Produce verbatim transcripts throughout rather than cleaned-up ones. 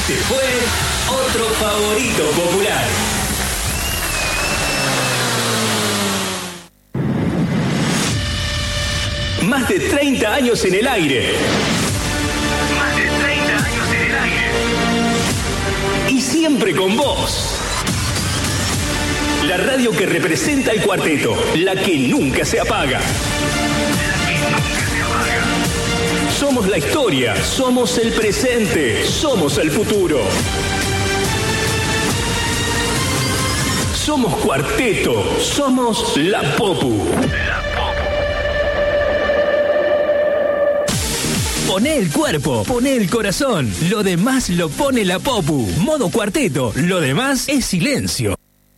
Este fue otro favorito popular. Más de treinta años en el aire. Más de treinta años en el aire. Y siempre con vos. La radio que representa el cuarteto. La que nunca se apaga. La que nunca se apaga. Somos la historia. Somos el presente. Somos el futuro. Somos cuarteto. Somos la Popu. La Popu. Poné el cuerpo, poné el corazón. Lo demás lo pone la Popu. Modo cuarteto. Lo demás es silencio.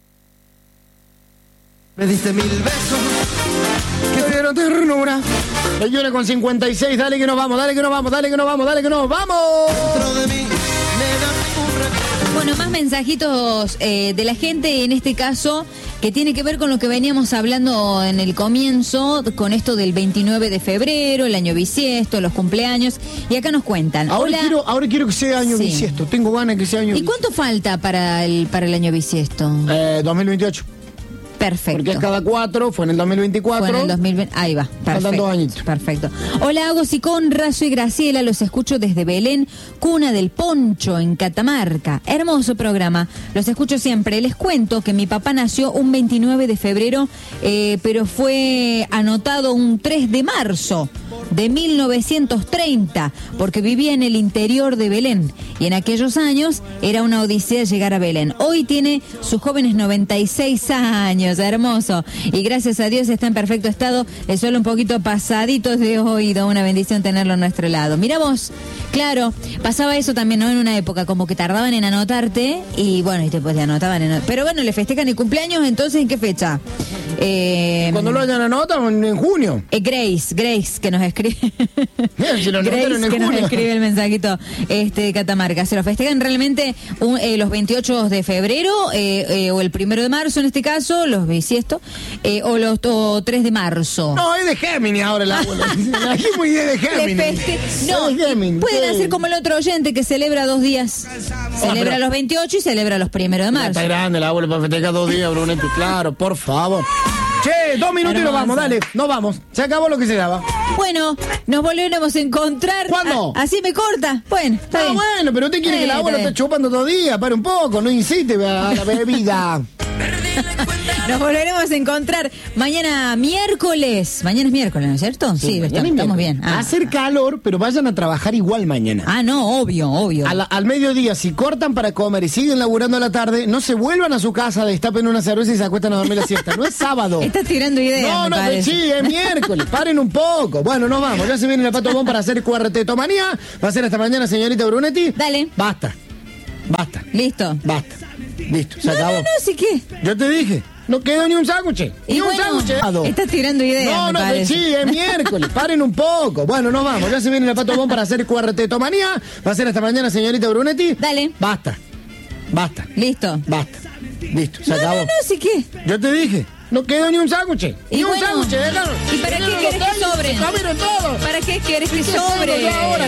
Me diste mil besos que te dieron ternura. Señora con cincuenta y seis, dale que nos vamos, dale que nos vamos, dale que nos vamos, dale que nos vamos. Dentro de mí me das un recuerdo. Bueno, más mensajitos eh, de la gente, en este caso, que tiene que ver con lo que veníamos hablando en el comienzo, con esto del veintinueve de febrero, el año bisiesto, los cumpleaños, y acá nos cuentan. Ahora, Hola. quiero, ahora quiero que sea año Sí. bisiesto, tengo ganas de que sea año ¿Y bisiesto. cuánto falta para el, para el año bisiesto? Eh, dos mil veintiocho. Perfecto. Porque es cada cuatro, fue en el dos mil veinticuatro. Fue en el dos mil veinte. Ahí va. Faltan Perfecto. dos añitos. Perfecto. Hola, Agos y Conra, soy Graciela, los escucho desde Belén, cuna del Poncho, en Catamarca. Hermoso programa, los escucho siempre. Les cuento que mi papá nació un veintinueve de febrero, eh, pero fue anotado un tres de marzo de mil novecientos treinta, porque vivía en el interior de Belén. Y en aquellos años era una odisea llegar a Belén. Hoy tiene sus jóvenes noventa y seis años, hermoso. Y gracias a Dios está en perfecto estado, es solo un poquito pasaditos de oído. Una bendición tenerlo a nuestro lado. Mira vos, claro, pasaba eso también, ¿no? En una época, como que tardaban en anotarte y bueno, y después te anotaban en... Pero bueno, le festejan el cumpleaños, entonces, ¿en qué fecha? Eh, Cuando lo hayan anotado, en, en junio. eh, Grace, Grace, que nos escribe. Bien, si lo anotaron Grace, en que nos junio. escribe el mensajito este, de Catamarca. Se lo festejan realmente un, eh, los veintiocho de febrero, eh, eh, o el primero de marzo en este caso, los bisiestos, eh, o los o tres de marzo. No, es de Géminis ahora la abuela. Aquí muy bien de Le Géminis. feste- No, Es de Géminis, pueden sí. hacer como el otro oyente que celebra dos días. Celebra pero- los veintiocho y celebra los primeros de marzo. Está grande la abuela para festejar dos días, Brunetti. Claro, por favor. Che, dos minutos y nos vamos, dale. Nos vamos. Se acabó lo que se daba. Bueno, nos volveremos a encontrar. ¿Cuándo? Ah, así me corta. Bueno, está Ah, bien. bueno, pero usted quiere que la Eh, abuela está esté chupando todo el día. Para un poco, no incite a la bebida. Nos volveremos a encontrar mañana miércoles. Mañana es miércoles, ¿no es cierto? Sí, mañana estamos, es estamos miércoles. bien. Va a Ah. hacer calor, pero vayan a trabajar igual mañana. Ah, no, obvio, obvio. A la- al mediodía, si cortan para comer y siguen laburando a la tarde, no se vuelvan a su casa, destapen una cerveza y se acuestan a dormir la siesta. No es sábado. Estás tirando ideas, No, me no, parece. sí, es miércoles. Paren un poco. Bueno, nos vamos. Ya se viene el Pato Bon para hacer cuartetomanía. Va a ser hasta mañana, señorita Brunetti. Dale. Basta. Basta. Listo. Basta. Listo, se No, acabó. no, no, sí que. Yo te dije, no quedó ni un sándwich. Y Ni un bueno, sándwich. estás tirando ideas, No, me no, parece. sí, es miércoles. Paren un poco. Bueno, nos vamos. Ya se viene el Pato Bon para hacer cuartetomanía. Va a ser hasta mañana, señorita Brunetti. Dale. Basta. Basta. Listo. Basta. Listo, se No, acabó. no, no, sí que. Yo te dije, no quedó ni un sándwich. Y Ni bueno, un sándwich, déjalo. ¿y para qué Déjalo querés los que sobren? tallos, se comieron todo. ¿Para qué quieres que ¿Qué hacemos sobre? yo ahora?